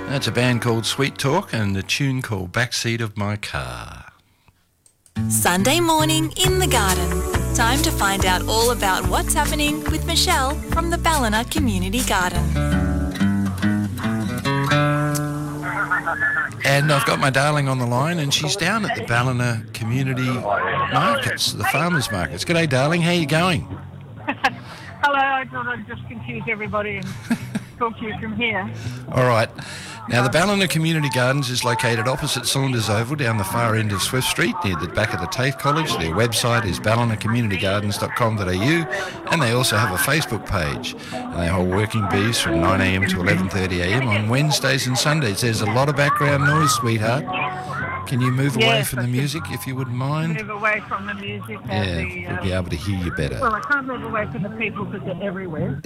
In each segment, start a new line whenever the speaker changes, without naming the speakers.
That's a band called Sweet Talk and a tune called Backseat of My Car.
Sunday morning in the garden. Time to find out all about what's happening with Michelle from the Ballina Community Garden.
And I've got my darling on the line, and she's down at the Ballina Community Markets, the farmers' markets. G'day, darling. How you going?
Hello, I thought I'd just confuse everybody and talk to you from here.
All right. Now, the Ballina Community Gardens is located opposite Saunders Oval down the far end of Swift Street, near the back of the TAFE College. Their website is ballinacommunitygardens.com.au, and they also have a Facebook page. And they hold working bees from 9am to 11:30am on Wednesdays and Sundays. There's a lot of background noise, sweetheart. Can you move away from the music, if you wouldn't mind?
Move away from the music.
Yeah, we'll be able to hear you better.
Well, I can't move away from the people because they're everywhere.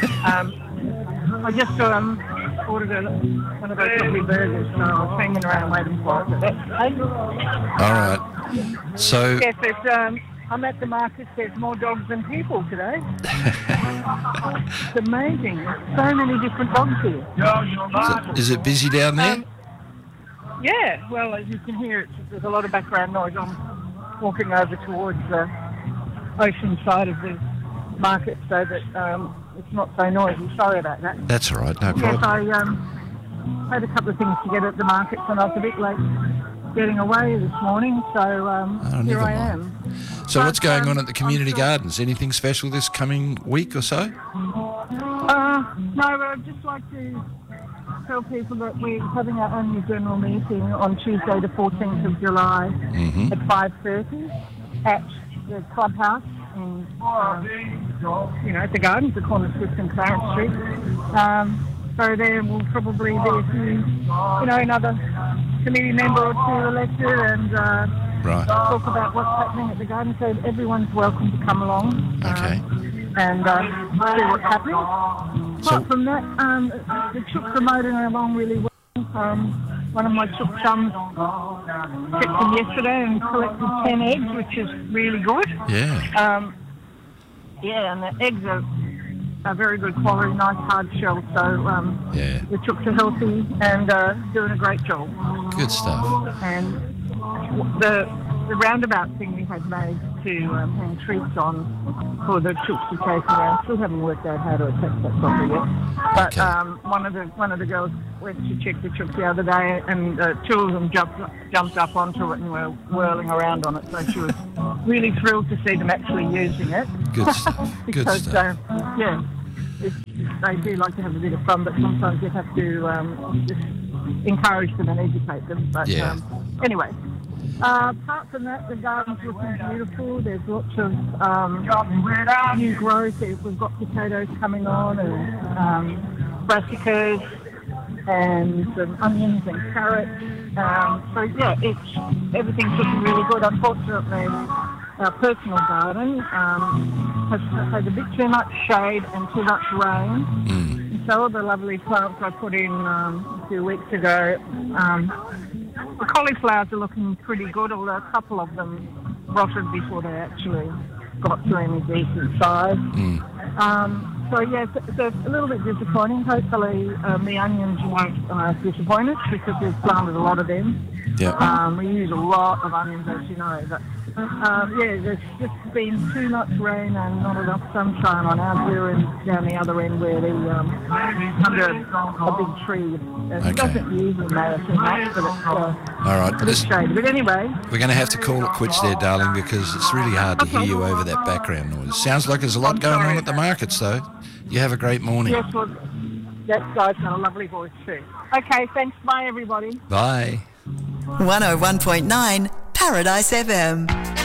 I just ordered one of those lovely burgers, so I was hanging around waiting for it.
All right. So...
Yes, I'm at the market. There's more dogs than people today. It's amazing. There's so many different dogs here.
Is it busy down there?
Yeah, well, as you can hear, there's a lot of background noise. I'm walking over towards the ocean side of the market so that it's not so noisy. Sorry about that.
That's all right, no problem.
Yes, I had a couple of things to get at the markets and I was a bit late getting away this morning, so here I am.
So what's going on at the community gardens? Anything special this coming week or so?
No, I'd just like to tell people that we're having our annual general meeting on Tuesday the 14th of July at 5:30 at the clubhouse in, at the gardens, the corner of Swift and Clarence Street. So there will probably be a few, another committee member or two elected and talk about what's happening at the garden. So everyone's welcome to come along and see what's happening. Apart from that, the chooks are motoring along really well. One of my chook chums checked them yesterday and collected 10 eggs, which is really good.
Yeah.
And the eggs are very good quality, nice hard shell. So the chooks are healthy and doing a great job.
Good stuff.
And the roundabout thing we had made to hang treats on for the chooks to take around. Still haven't worked out how to attach that properly yet. But one of the girls went to check the chooks the other day, and two of them jumped up onto it and were whirling around on it. So she was really thrilled to see them actually using it.
Good stuff.
Because, they do like to have a bit of fun, but sometimes you have to just encourage them and educate them. But anyway. Apart from that, the garden's looking beautiful. There's lots of new growth. We've got potatoes coming on and brassicas and some onions and carrots. Everything's looking really good. Unfortunately, our personal garden has had a bit too much shade and too much rain. So all the lovely plants I put in a few weeks ago, the cauliflowers are looking pretty good, although a couple of them rotted before they actually got to any decent size. So it's a little bit disappointing. Hopefully the onions won't disappoint us because we've planted a lot of them. We use a lot of onions, as you know. But there's just been too much rain and not enough sunshine on our view and down the other end where the under a big tree. It doesn't usually matter too much, but it's
all right.
a bit shady. But anyway,
we're going to have to call it quits there, darling, because it's really hard to hear you over that background noise. Sounds like there's a lot going on at the markets, though. You have a great morning.
Yes, well, that guy's got a lovely voice too. Okay, thanks. Bye, everybody.
Bye.
101.9 Paradise FM.